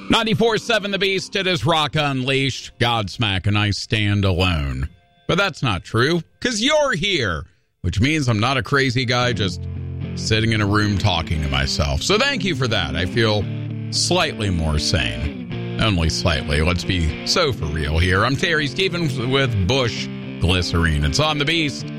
94.7 The Beast, it is Rock Unleashed. Godsmack and I stand alone. But that's not true, because you're here, which means I'm not a crazy guy just sitting in a room talking to myself. So thank you for that. I feel slightly more sane. Only slightly. Let's be so for real here. I'm Terry Stevens with Bush Glycerine. It's on The Beast.